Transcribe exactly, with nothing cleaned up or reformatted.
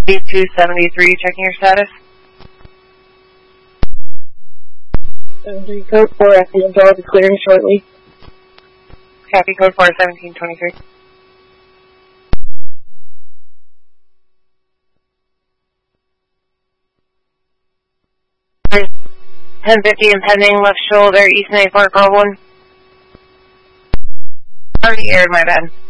two seventy-three, checking your status. seventy-three, code four, F D M Dog is clearing shortly. Copy, code four, seventeen twenty-three. ten fifty impending, left shoulder, east ninety-four, call one. Already aired, my bad.